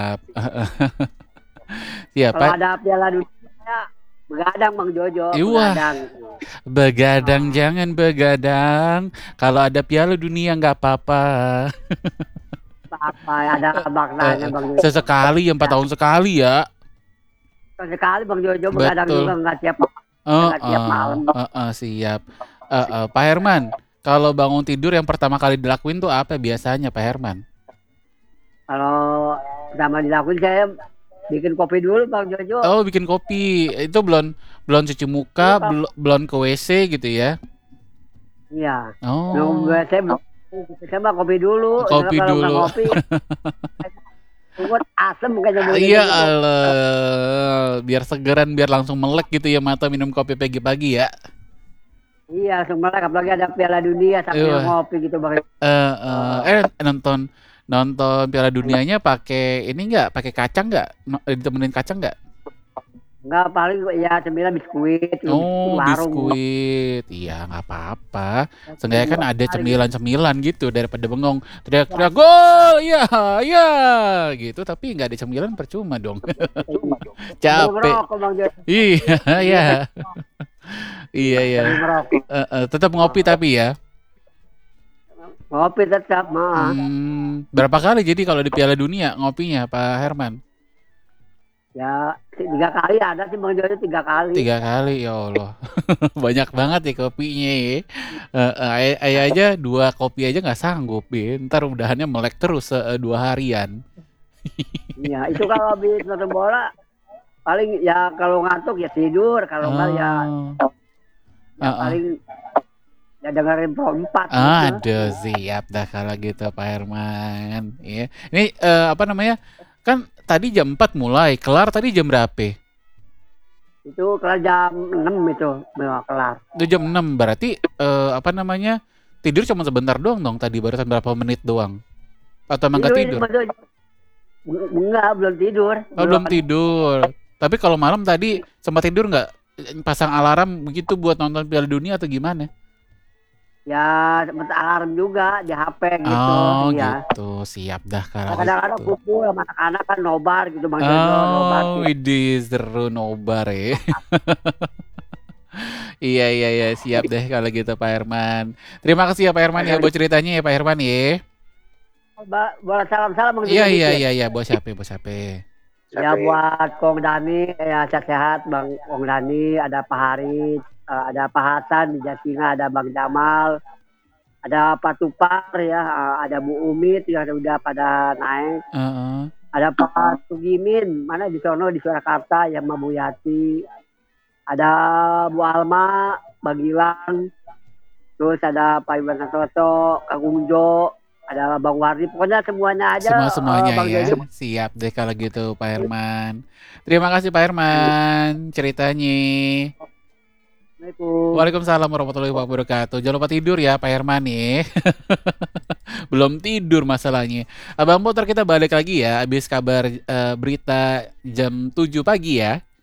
siap. Siap, Kalau Pak. ada Piala Dunia, begadang Bang Jojo, Wah, begadang. begadang Ah, jangan begadang. Kalau ada Piala Dunia nggak apa-apa. apa ada maknanya Bang Jojo. Sesekali, 4 tahun sekali ya. Sekali Bang Jojo begadang juga Betul. nggak tiap malam. Siap. Pak Herman, kalau bangun tidur yang pertama kali dilakuin tuh apa biasanya, Pak Herman? Kalau pertama dilakuin saya bikin kopi dulu Bang Jojo. Oh, bikin kopi. Itu belum belum cuci Iya muka, Bang. belum ke WC gitu ya. Iya. Oh, Saya belum. Saya mah kopi dulu. Soalnya kopi kalau nggak dulu. ngopi, buat asem kayaknya Bang Iya, Jojo. Allah. Biar segeran, biar langsung melek gitu ya mata minum kopi pagi-pagi ya. Iya, langsung melek. Apalagi ada Piala Dunia sambil Wah, ngopi gitu Bang. nonton nonton Piala Dunianya pakai ini nggak? Pakai kacang nggak? Ditemenin kacang nggak? Enggak, paling ya cemilan biskuit, Oh, warung. biskuit. Iya, nggak apa-apa. Seenggaknya kan ada cemilan-cemilan gitu daripada bengong. Teriak-teriak gol, iya, iya, gitu. Tapi nggak ada cemilan percuma dong. Sambil Capek. ngerokok Bang Jojo. Iya, iya, iya, Iya, iya. sambil ngerokok. Tetap ngopi tapi ya. Ngopi tetap mah. Berapa kali jadi kalau di Piala Dunia ngopinya, Pak Herman? Ya 3 kali ada sih Bang Jojo 3 kali. 3 kali, ya Allah. Banyak banget ya kopinya ya. Ayah aja 2 kopi aja nggak sanggup ya. Ntar udahannya melek terus 2 harian. Iya, itu kalau habis nonton bola paling ya kalau ngantuk ya tidur, kalau enggak ya Oh, ya heeh. paling ya dengerin Pro 4 gitu. Aduh, siap dah kalau gitu Pak Herman. Iya. Ini apa namanya? Kan tadi jam 4 mulai, kelar tadi jam berapa? Itu kelar jam 6 itu kelar. Itu jam 6 berarti apa namanya? Tidur cuma sebentar doang dong tadi barusan berapa menit doang. Atau emang Itu gak ini tidur? Bang Jojo. Enggak, belum tidur. Oh, belum tidur. Tapi kalau malam tadi sempat tidur nggak? Pasang alarm begitu buat nonton Piala Dunia atau gimana? Ya sempet alarm juga di HP gitu. Oh Iya. gitu, siap dah kalau Kadang-kadang gitu. kumpul sama anak-anak kan nobar gitu Bang Jojo, nobar Oh, sih. ini seru nobar ya. Iya, iya, iya, siap deh kalau gitu Pak Herman. Terima kasih ya Pak Herman ya buat ceritanya ya Pak Herman ya. Boleh salam-salam Bang Iya, Jojo iya, dikit. iya, iya, bos siapa, bos siapa. Ya buat Kong Dani ya sehat-sehat Bang Kong Dani, ada Pak Haris, ada Pak Hasan di Jasinga, ada Bang Jamal, ada Pak Tupar ya, ada Bu Umit yang udah pada naik, Heeh. ada Pak Sugimin mana di sono di Surakarta yang sama Bu Yati, ada Bu Alma, Bagilan, terus ada Pak Iwan Santoso, Kang Unjo, ada Bang Wardi, pokoknya semuanya aja Semuanya Bang ya. Jojo. Siap deh kalau gitu Pak Herman. Terima kasih Pak Herman ceritanya. Assalamualaikum. Waalaikumsalam warahmatullahi wabarakatuh. Jangan lupa tidur ya Pak Herman nih. Belum tidur masalahnya. Abang Motor kita balik lagi ya. Habis kabar berita jam 7 pagi ya.